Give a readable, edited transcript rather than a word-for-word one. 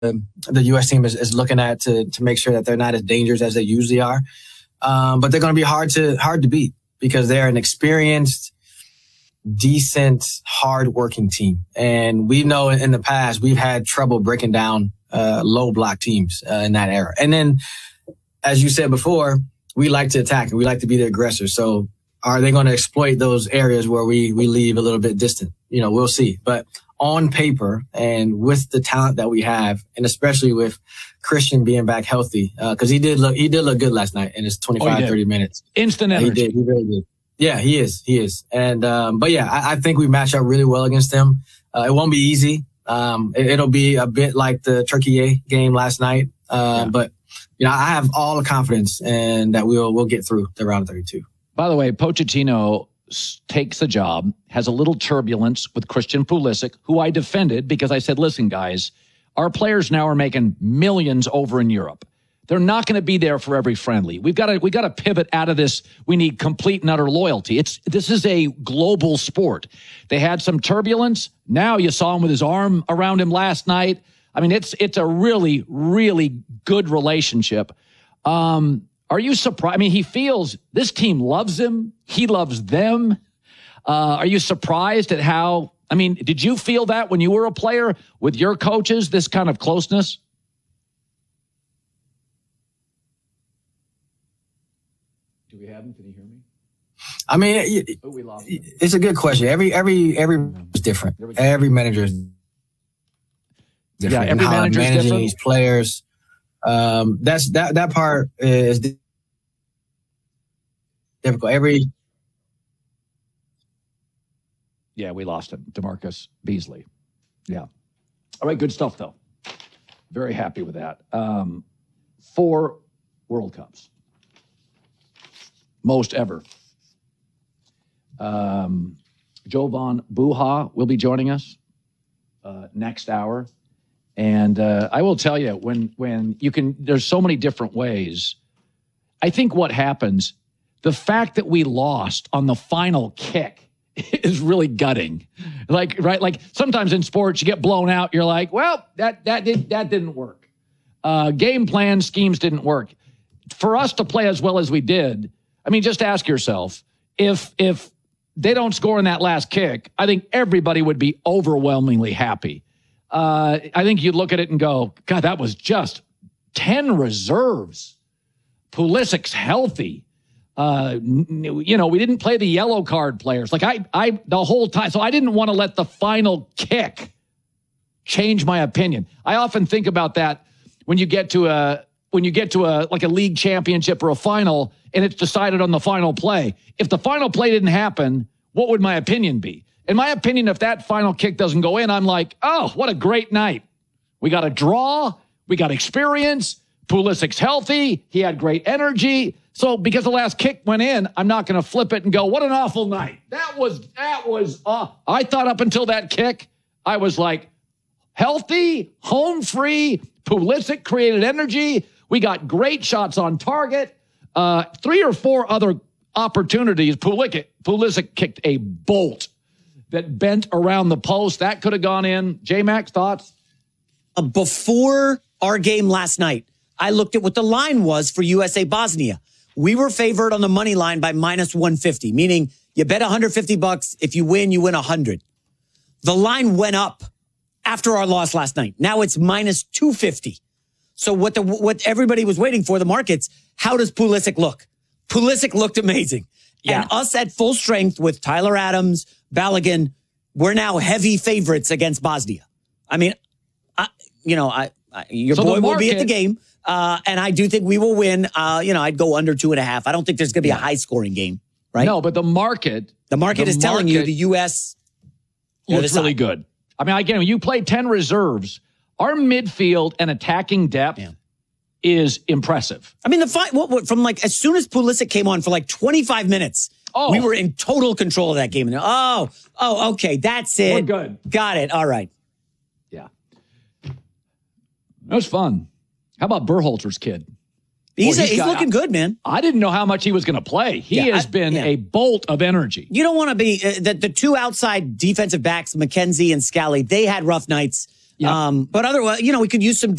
the U.S. team is looking at to make sure that they're not as dangerous as they usually are. But they're going to be hard to beat because they're an experienced, decent, hard-working team. And we know in the past we've had trouble breaking down low block teams in that era. And then, as you said before, we like to attack and we like to be the aggressor. So are they going to exploit those areas where we leave a little bit distant? We'll see. But on paper and with the talent that we have, and especially with Christian being back healthy, because he did look good last night in his 30 minutes. Instant energy. He really did. Yeah, he is. And, but yeah, I think we match up really well against them. It won't be easy. It'll be a bit like the Turkey game last night. But, I have all the confidence and that we'll get through the round of 32. By the way, Pochettino takes the job, has a little turbulence with Christian Pulisic, who I defended because I said, listen, guys, our players now are making millions over in Europe. They're not going to be there for every friendly. We got to pivot out of this. We need complete and utter loyalty. This is a global sport. They had some turbulence. Now you saw him with his arm around him last night. I mean, it's a really, really good relationship. Are you surprised? I mean, he feels this team loves him. He loves them. Are you surprised at how, did you feel that when you were a player with your coaches, this kind of closeness? Do we have him? Can you hear me? We lost him. It's a good question. Every is different. Every manager is different. Yeah, every manager is managing different. These players. That part is difficult. Yeah, we lost him. DeMarcus Beasley. Yeah. All right, good stuff, though. Very happy with that. 4 World Cups. Most ever. Jovan Buha will be joining us next hour. And I will tell you, when you can, there's so many different ways. I think what happens, the fact that we lost on the final kick is really gutting. Like sometimes in sports, you get blown out. You're like, well, that didn't work. Game plan schemes didn't work. For us to play as well as we did, just ask yourself, if they don't score in that last kick, I think everybody would be overwhelmingly happy. I think you'd look at it and go, God, that was just 10 reserves. Pulisic's healthy. We didn't play the yellow card players. Like I the whole time. So I didn't want to let the final kick change my opinion. I often think about that when you get to a league championship or a final and it's decided on the final play. If the final play didn't happen, what would my opinion be? In my opinion, if that final kick doesn't go in, I'm like, oh, what a great night. We got a draw. We got experience. Pulisic's healthy. He had great energy. So because the last kick went in, I'm not going to flip it and go, what an awful night. That was I thought up until that kick, I was like, healthy, home free. Pulisic created energy. We got great shots on target. 3 or 4 other opportunities. Pulisic kicked a bolt that bent around the post. That could have gone in. J-Max, thoughts? Before our game last night, I looked at what the line was for USA Bosnia. We were favored on the money line by minus 150, meaning you bet $150. If you win 100. The line went up after our loss last night. Now it's minus 250. So what everybody was waiting for, the markets, how does Pulisic look? Pulisic looked amazing. Yeah. And us at full strength with Tyler Adams, Balogun, we're now heavy favorites against Bosnia. Your boy will be at the game. And I do think we will win. I'd go under 2.5. I don't think there's going to be a high scoring game, right? No, but the market is telling you the U.S. looks really good. Again, you play 10 reserves. Our midfield and attacking depth is impressive. The fight from as soon as Pulisic came on for 25 minutes, we were in total control of that game. Okay, that's it. We're good. Got it. All right. Yeah. That was fun. How about Berhalter's kid? He's looking good, man. I didn't know how much he was going to play. He has been a bolt of energy. You don't want to be the 2 outside defensive backs, McKenzie and Scally. They had rough nights. Yeah. But otherwise, we could use some